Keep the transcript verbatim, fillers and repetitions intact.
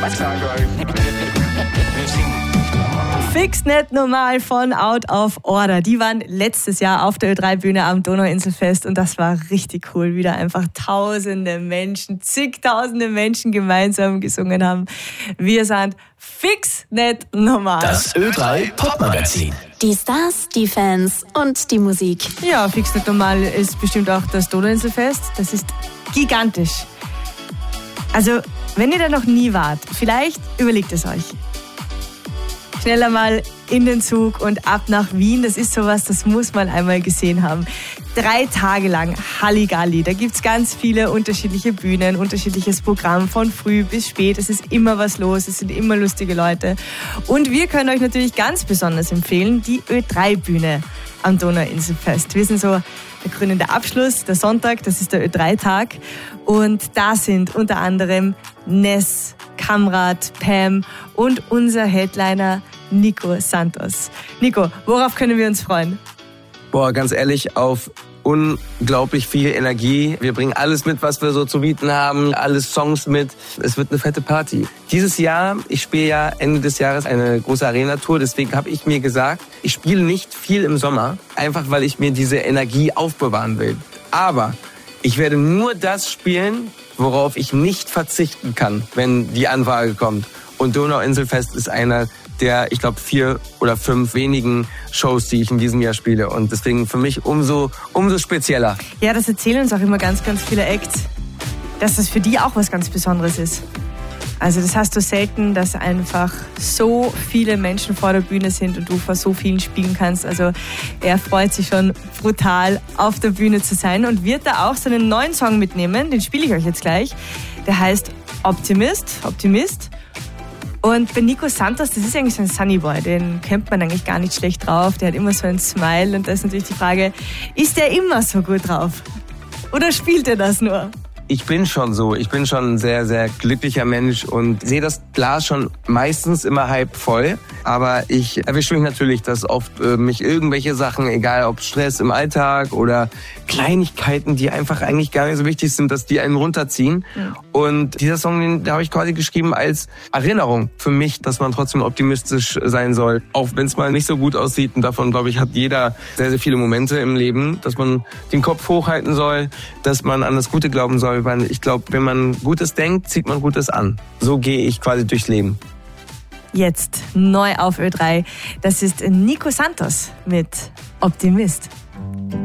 Was sag ich? Fix nicht normal von Out of Order. Die waren letztes Jahr auf der Ö drei Bühne am Donauinselfest und das war richtig cool. Wieder einfach tausende Menschen, zigtausende Menschen gemeinsam gesungen haben. Wir sind fix nicht normal. Das Ö drei Popmagazin. Die Stars, die Fans und die Musik. Ja, fix nicht normal ist bestimmt auch das Donauinselfest. Das ist gigantisch. Also, wenn ihr da noch nie wart, vielleicht überlegt es euch. Schneller mal in den Zug und ab nach Wien. Das ist sowas, das muss man einmal gesehen haben. Drei Tage lang Halligalli. Da gibt's ganz viele unterschiedliche Bühnen, unterschiedliches Programm von früh bis spät. Es ist immer was los, es sind immer lustige Leute. Und wir können euch natürlich ganz besonders empfehlen, die Ö drei Bühne am Donauinselfest. Wir sind so der krönende Abschluss, der Sonntag, das ist der Ö drei Tag. Und da sind unter anderem Ness, Kamrat, Pam und unser Headliner Nico Santos. Nico, worauf können wir uns freuen? Boah, ganz ehrlich, auf unglaublich viel Energie. Wir bringen alles mit, was wir so zu bieten haben, alle Songs mit. Es wird eine fette Party. Dieses Jahr, ich spiele ja Ende des Jahres eine große Arena-Tour, deswegen habe ich mir gesagt, ich spiele nicht viel im Sommer, einfach weil ich mir diese Energie aufbewahren will. Aber ich werde nur das spielen, worauf ich nicht verzichten kann, wenn die Anfrage kommt. Und Donauinselfest ist einer der, ich glaube, vier oder fünf wenigen Shows, die ich in diesem Jahr spiele. Und deswegen für mich umso, umso spezieller. Ja, das erzählen uns auch immer ganz, ganz viele Acts, dass das für die auch was ganz Besonderes ist. Also das hast du selten, dass einfach so viele Menschen vor der Bühne sind und du vor so vielen spielen kannst. Also er freut sich schon brutal, auf der Bühne zu sein und wird da auch seinen neuen Song mitnehmen. Den spiele ich euch jetzt gleich. Der heißt Optimist, Optimist. Und bei Nico Santos, das ist eigentlich so ein Sunnyboy, den kennt man eigentlich gar nicht schlecht drauf. Der hat immer so ein Smile und da ist natürlich die Frage, ist der immer so gut drauf? Oder spielt er das nur? Ich bin schon so. Ich bin schon ein sehr, sehr glücklicher Mensch und sehe das Glas schon meistens immer halb voll. Aber ich erwische mich natürlich, dass oft äh, mich irgendwelche Sachen, egal ob Stress im Alltag oder Kleinigkeiten, die einfach eigentlich gar nicht so wichtig sind, dass die einen runterziehen. Ja. Und dieser Song, den, den habe ich quasi geschrieben als Erinnerung für mich, dass man trotzdem optimistisch sein soll. Auch wenn es mal nicht so gut aussieht. Und davon, glaube ich, hat jeder sehr, sehr viele Momente im Leben, dass man den Kopf hochhalten soll, dass man an das Gute glauben soll. Weil ich glaube, wenn man Gutes denkt, zieht man Gutes an. So gehe ich quasi durchs Leben. Jetzt neu auf Ö drei. Das ist Nico Santos mit Optimist.